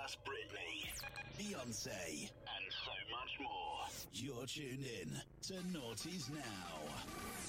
plus Britney, Beyonce, and so much more. You're tuned in to Naughties Now.